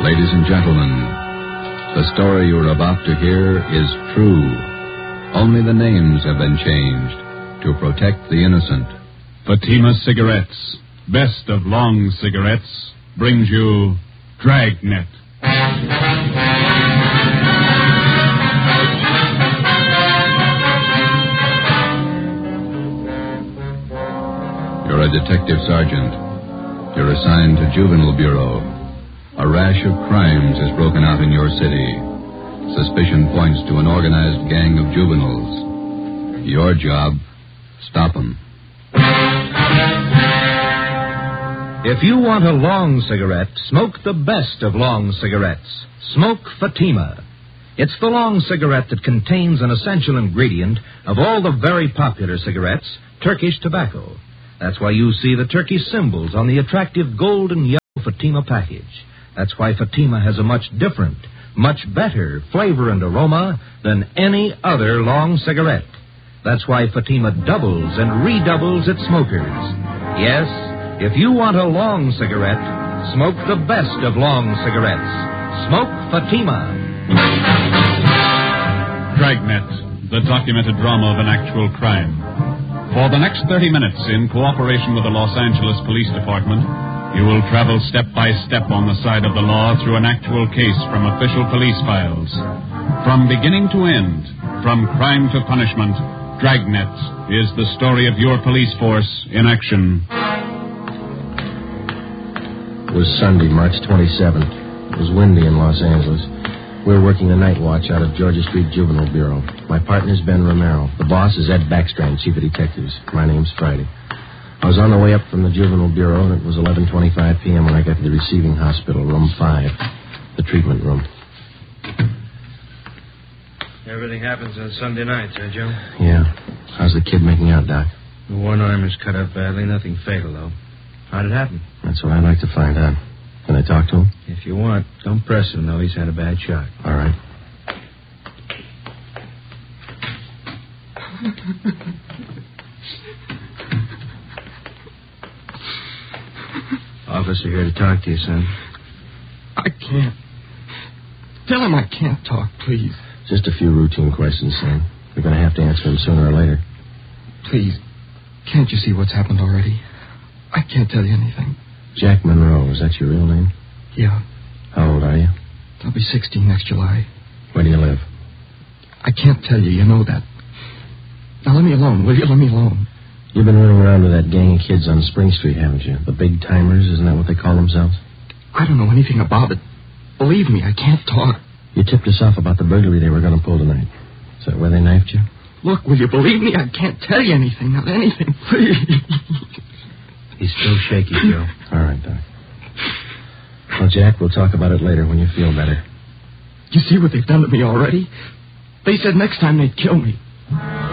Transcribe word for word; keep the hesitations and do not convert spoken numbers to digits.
Ladies and gentlemen, the story you're about to hear is true. Only the names have been changed to protect the innocent. Fatima Cigarettes, best of long cigarettes, brings you Dragnet. You're a detective sergeant. You're assigned to Juvenile Bureau. A rash of crimes has broken out in your city. Suspicion points to an organized gang of juveniles. Your job, stop them. If you want a long cigarette, smoke the best of long cigarettes. Smoke Fatima. It's the long cigarette that contains an essential ingredient of all the very popular cigarettes, Turkish tobacco. That's why you see the Turkish symbols on the attractive gold and yellow Fatima package. That's why Fatima has a much different, much better flavor and aroma than any other long cigarette. That's why Fatima doubles and redoubles its smokers. Yes, if you want a long cigarette, smoke the best of long cigarettes. Smoke Fatima. Dragnet, the documented drama of an actual crime. For the next thirty minutes, in cooperation with the Los Angeles Police Department, you will travel step by step on the side of the law through an actual case from official police files. From beginning to end, from crime to punishment, Dragnet is the story of your police force in action. It was Sunday, March twenty-seventh. It was windy in Los Angeles. We were working a night watch out of Georgia Street Juvenile Bureau. My partner's Ben Romero. The boss is Ed Backstrand, chief of detectives. My name's Friday. I was on the way up from the Juvenile Bureau, and it was eleven twenty-five p.m. when I got to the receiving hospital, room five, the treatment room. Everything happens on Sunday nights, eh, Joe? Yeah. How's the kid making out, Doc? The one arm is cut up badly. Nothing fatal, though. How'd it happen? That's what I'd like to find out. Can I talk to him? If you want. Don't press him, though. He's had a bad shock. All right. Officer here to talk to you, son. I can't. Tell him I can't talk, please. Just a few routine questions, son. We're going to have to answer them sooner or later. Please. Can't you see what's happened already? I can't tell you anything. Jack Monroe, is that your real name? Yeah. How old are you? I'll be sixteen next July. Where do you live? I can't tell you, you know that. Now let me alone, will you? Let me alone. You've been running around with that gang of kids on Spring Street, haven't you? The big timers, isn't that what they call themselves? I don't know anything about it. Believe me, I can't talk. You tipped us off about the burglary they were going to pull tonight. Is that where they knifed you? Look, will you believe me? I can't tell you anything. Not anything, please. He's still shaky, Joe. All right, Doc. Well, Jack, we'll talk about it later when you feel better. You see what they've done to me already? They said next time they'd kill me.